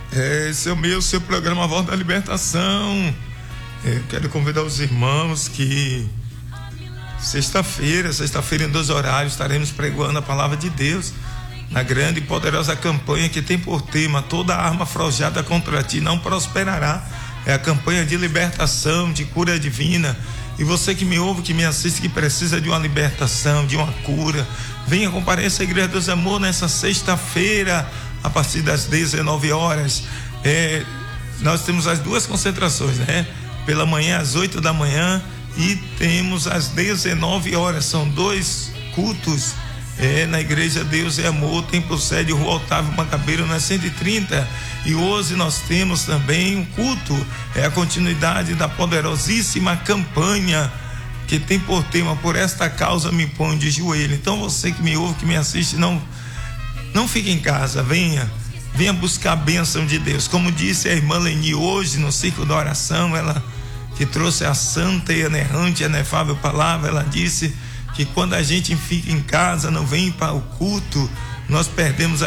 Esse é o seu programa Voz da Libertação. Eu quero convidar os irmãos que sexta-feira em 2 horários, estaremos pregando a palavra de Deus na grande e poderosa campanha que tem por tema: toda arma forjada contra ti não prosperará. É a campanha de libertação, de cura divina. E você que me ouve, que me assiste, que precisa de uma libertação, de uma cura, venha comparecer à Igreja dos Amor nessa sexta-feira, a partir das 19 horas. Nós temos as 2 concentrações, né? Pela manhã, às 8 da manhã, e temos às 19 horas. São 2 cultos na Igreja Deus é Amor, Templo Sede, Rua Otávio Mangabeira, na 130. E hoje nós temos também um culto, a continuidade da poderosíssima campanha que tem por tema: por esta causa me ponho de joelho. Então você que me ouve, que me assiste, não fique em casa, venha buscar a bênção de Deus. Como disse a irmã Leni hoje no ciclo da oração, ela que trouxe a santa e inerrante e inefável palavra, ela disse que quando a gente fica em casa, não vem para o culto, nós perdemos a